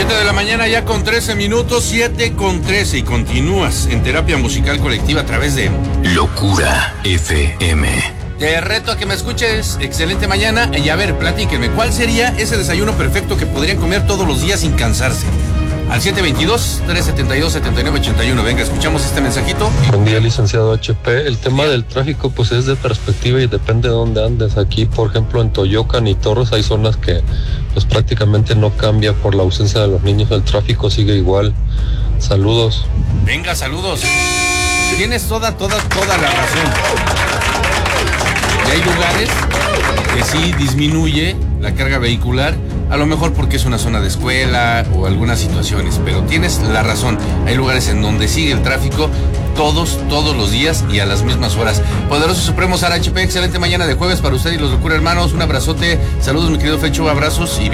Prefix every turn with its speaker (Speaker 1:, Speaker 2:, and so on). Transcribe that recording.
Speaker 1: 7 de la mañana ya con 13 minutos, 7 con 13 y continúas en terapia musical colectiva a través de
Speaker 2: Locura FM.
Speaker 1: Te reto a que me escuches. Excelente mañana. Y a ver, platíquenme, ¿cuál sería ese desayuno perfecto que podrían comer todos los días sin cansarse? Al 722-372-7981. Venga, escuchamos este mensajito.
Speaker 3: Buen día, licenciado HP. El tema del tráfico pues es de perspectiva y depende de dónde andes. Aquí, por ejemplo, en Toyocan y Torres hay zonas que pues prácticamente no cambia por la ausencia de los niños. El tráfico sigue igual. Saludos.
Speaker 1: Venga, saludos. Tienes toda la razón. Y hay lugares que sí disminuye la carga vehicular, a lo mejor porque es una zona de escuela o algunas situaciones, pero tienes la razón. Hay lugares en donde sigue el tráfico todos los días y a las mismas horas. Poderoso Supremo Sara HP, excelente mañana de jueves para usted y los Locura Hermanos. Un abrazote, saludos mi querido Fecho, abrazos y